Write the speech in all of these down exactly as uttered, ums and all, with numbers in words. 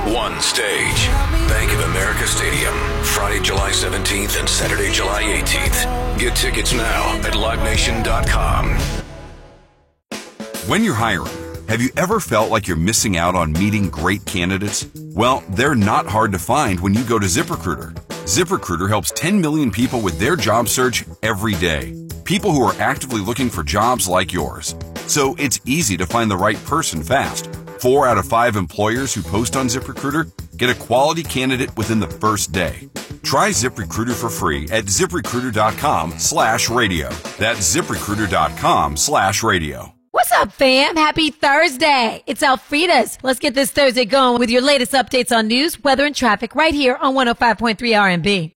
one stage. Bank of America Stadium, Friday, July seventeenth and Saturday, July eighteenth. Get tickets now at live nation dot com. When you're hiring, have you ever felt like you're missing out on meeting great candidates? Well, they're not hard to find when you go to ZipRecruiter. ZipRecruiter helps ten million people with their job search every day. People who are actively looking for jobs like yours. So it's easy to find the right person fast. Four out of five employers who post on ZipRecruiter get a quality candidate within the first day. Try ZipRecruiter for free at ZipRecruiter.com slash radio. That's ZipRecruiter.com slash radio. What's up, fam? Happy Thursday. It's Alfreda's. Let's get this Thursday going with your latest updates on news, weather, and traffic right here on one oh five point three R and B.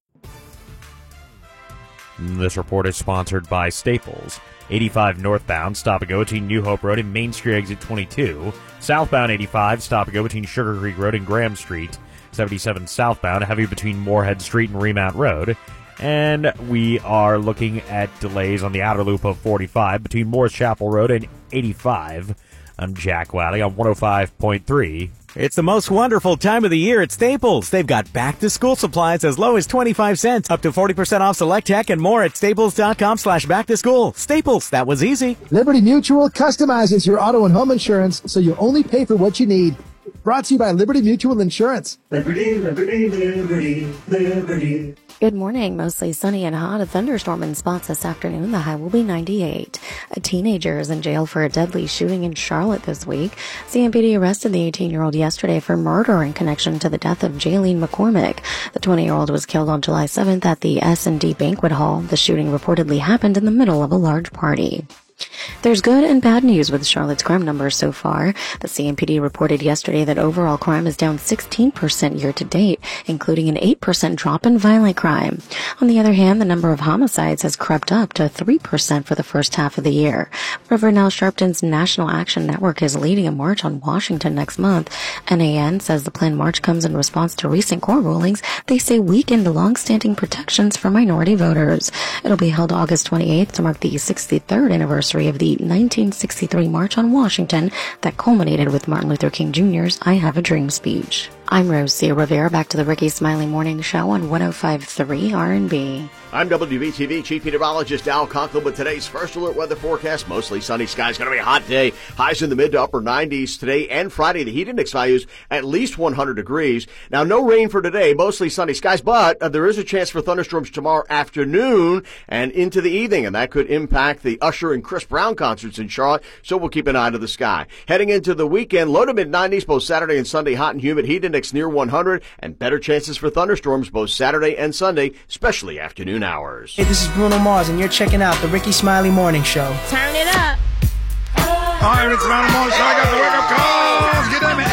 This report is sponsored by Staples. eighty-five northbound, stop and go between New Hope Road and Main Street exit twenty-two. Southbound eighty-five, stop and go between Sugar Creek Road and Graham Street. seventy-seven southbound, heavy between Moorhead Street and Remount Road. And we are looking at delays on the outer loop of forty-five between Morris Chapel Road and eighty-five. I'm Jack Wally on one oh five point three. It's the most wonderful time of the year at Staples. They've got back-to-school supplies as low as twenty-five cents, up to forty percent off select tech and more at staples.com slash back-to-school. Staples, that was easy. Liberty Mutual customizes your auto and home insurance so you only pay for what you need. Brought to you by Liberty Mutual Insurance. Liberty, Liberty, Liberty, Liberty. Good morning. Mostly sunny and hot. A thunderstorm in spots this afternoon. The high will be ninety-eight. A teenager is in jail for a deadly shooting in Charlotte this week. C M P D arrested the eighteen-year-old yesterday for murder in connection to the death of Jaylene McCormick. The twenty-year-old was killed on July seventh at the S and D Banquet Hall. The shooting reportedly happened in the middle of a large party. There's good and bad news with Charlotte's crime numbers so far. The C M P D reported yesterday that overall crime is down sixteen percent year to date, including an eight percent drop in violent crime. On the other hand, the number of homicides has crept up to three percent for the first half of the year. Reverend Al Sharpton's National Action Network is leading a march on Washington next month. N A N says the planned march comes in response to recent court rulings they say weakened long-standing protections for minority voters. It'll be held August twenty-eighth to mark the sixty-third anniversary of the nineteen sixty-three March on Washington that culminated with Martin Luther King Junior's I Have a Dream speech. I'm Rosia Rivera. Back to the Ricky Smiley Morning Show on one oh five point three R and B. I'm W B T V Chief Meteorologist Al Conklin with today's first alert weather forecast. Mostly sunny skies. Going to be a hot day. Highs in the mid to upper nineties today and Friday. The heat index values at least one hundred degrees. Now, no rain for today. Mostly sunny skies, but uh, there is a chance for thunderstorms tomorrow afternoon and into the evening, and that could impact the Usher and Chris Brown concerts in Charlotte, so we'll keep an eye to the sky. Heading into the weekend, low to mid nineties both Saturday and Sunday. Hot and humid. Heat index near one hundred, and better chances for thunderstorms both Saturday and Sunday, especially afternoon hours. Hey, this is Bruno Mars, and you're checking out the Ricky Smiley Morning Show. Turn it up. Hi, it's Bruno Mars. I got